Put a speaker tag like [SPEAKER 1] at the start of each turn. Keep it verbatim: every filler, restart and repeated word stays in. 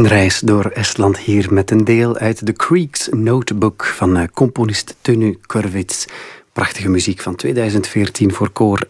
[SPEAKER 1] Een reis door Estland hier met een deel uit The Creeks Notebook van uh, componist Teunu Kurvits. Prachtige muziek van tweeduizend veertien voor koor